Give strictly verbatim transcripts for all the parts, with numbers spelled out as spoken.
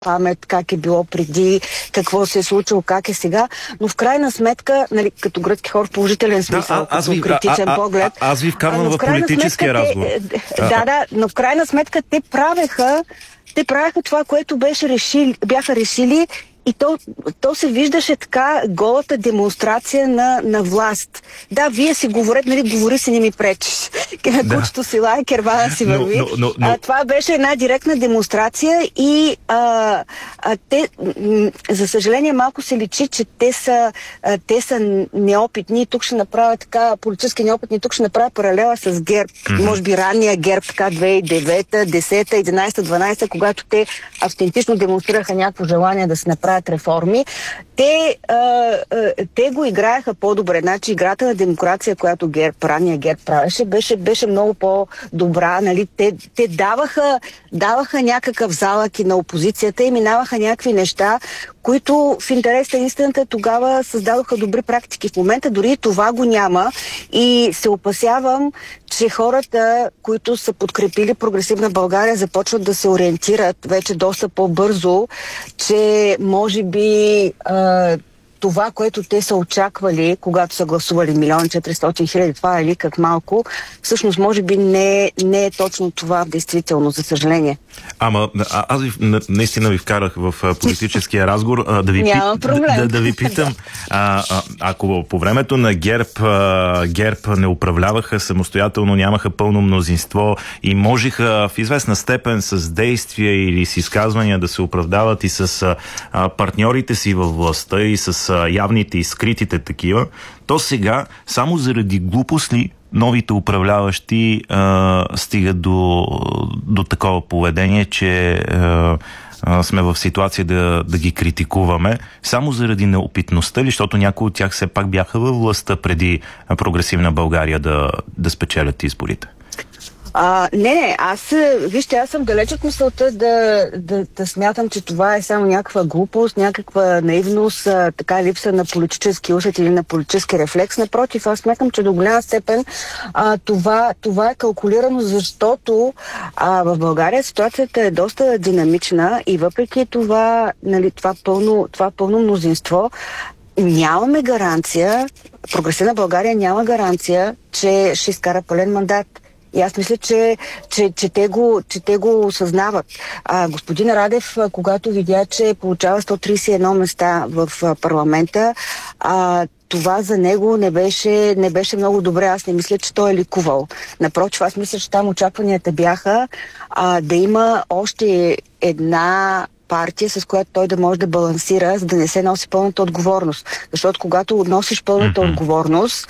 памет, как е било преди, какво се е случило, как е сега, но в крайна сметка, нали, като гръцки хор в положителен смисъл, да, аз като ви, критичен а, а, поглед. А, аз ви вкарвам в, в политическия сметка, разговор. Те, да, да, но в крайна сметка те правеха те правеха това, което беше решили, бяха решили. И то, то се виждаше така голата демонстрация на, на власт. Да, вие си говорите, нали, говори си, не ми пречиш. Да. Кучето си лае, кервана си върви. Но, но, но, но... А, това беше една директна демонстрация и а, а, те, м- за съжаление, малко се личи, че те са, а, те са неопитни. Тук ще направя така, политически неопитни, тук ще направя паралела с ГЕРБ. Mm-hmm. Може би ранния ГЕРБ, така две хиляди и девета, десета, единадесета, дванадесета, когато те автентично демонстрираха някакво желание да се направи реформи, те, а, а, те го играеха по-добре. Значи играта на демокрация, която ГЕРБ, ранния ГЕРБ правеше, беше, беше много по-добра. Нали? Те, те даваха, даваха някакъв залък и на опозицията и минаваха някакви неща, които в интерес на истината тогава създадоха добри практики. В момента дори това го няма и се опасявам, че хората, които са подкрепили Прогресивна България, започват да се ориентират вече доста по-бързо, че може би а, това, което те са очаквали, когато са гласували милион четиристотин хиляди, това е никак малко, всъщност може би не, не е точно това в действително, за съжаление. Ама а, аз ви, наистина ви вкарах в политическия разговор а, да, ви пи, да, да, да ви питам, а, а, ако по времето на ГЕРБ, а, ГЕРБ не управляваха самостоятелно, нямаха пълно мнозинство и можеха в известна степен с действия или с изказвания да се оправдават и с а, партньорите си във властта и с а, явните и скритите такива, то сега само заради глупост ли новите управляващи а, стигат до, до такова поведение, че а, а, сме в ситуация да, да ги критикуваме, само заради неопитността ли, защото някои от тях все пак бяха във властта преди Прогресивна България да, да спечелят изборите? А, не, не, аз, вижте, аз съм далеч от мисълта да, да, да смятам, че това е само някаква глупост, някаква наивност, а, така липса на политически усет или на политически рефлекс. Напротив, аз смятам, че до голяма степен а, това, това е калкулирано, защото а, в България ситуацията е доста динамична и въпреки това, нали, това, пълно, това пълно мнозинство, нямаме гаранция, Прогресивна България няма гаранция, че ще изкара пълен мандат. И аз мисля, че, че, че, те, го, че те го осъзнават. А, господин Радев, когато видя, че получава сто тридесет и едно места в а, парламента, а, това за него не беше, не беше много добре. Аз не мисля, че той е ликувал. Напротив, аз мисля, че там очакванията бяха а, да има още една партия, с която той да може да балансира, за да не се носи пълната отговорност. Защото когато носиш пълната mm-hmm. отговорност,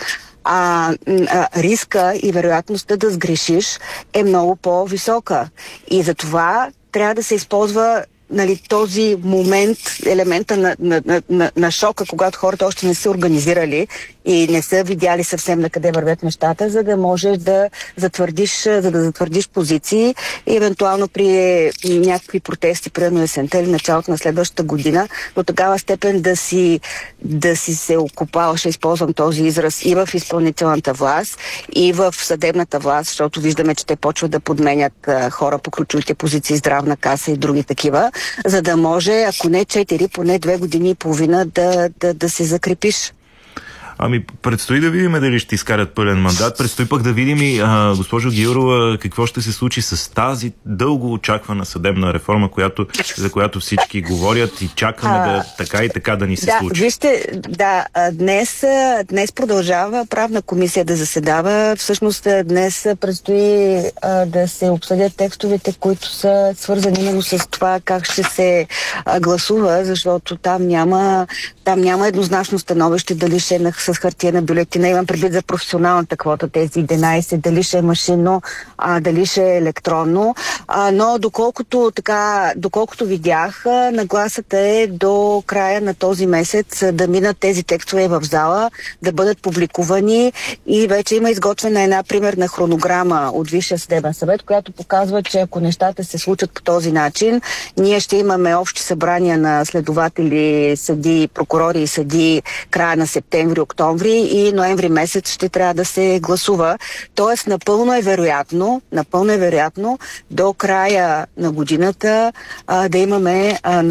А, а риска и вероятността да сгрешиш е много по-висока. И за това трябва да се използва, нали, този момент, елемента на, на, на, на, на шока, когато хората още не са организирали и не са видяли съвсем на къде вървят нещата, за да можеш да затвърдиш, за да затвърдиш позиции и евентуално при някакви протести, примерно есента или началото на следващата година, до такава степен да си, да си се окупал, ще използвам този израз, и в изпълнителната власт, и в съдебната власт, защото виждаме, че те почват да подменят а, хора по ключовите позиции, здравна каса и други такива, за да може, ако не четири, поне две години и половина да, да, да се закрепиш. Ами, предстои да видим дали ще изкарат пълен мандат. Предстои пък да видим и, а, госпожо Гяурова, какво ще се случи с тази дълго очаквана съдебна реформа, която, за която всички говорят и чакаме а, да така и така да ни се да, случи. Вижте, да, днес, днес продължава правна комисия да заседава. Всъщност днес предстои а, да се обсъдят текстовете, които са свързани именно с това как ще се а, гласува, защото там няма, там няма еднозначно становище дали ще е с хартиена бюлетина. Имам предвид за професионалната квота, тези единадесет, дали ще е машинно, а, дали ще е електронно. А, но доколкото, така, доколкото видях, нагласата е до края на този месец да минат тези текстове в зала, да бъдат публикувани и вече има изготвена една примерна хронограма от Висшия съдебен съвет, която показва, че ако нещата се случат по този начин, ние ще имаме общи събрания на следователи, съди, прокурори и съди края на септември, октомври и ноември месец ще трябва да се гласува. Тоест, напълно е вероятно, напълно е вероятно до края на годината а, да имаме а,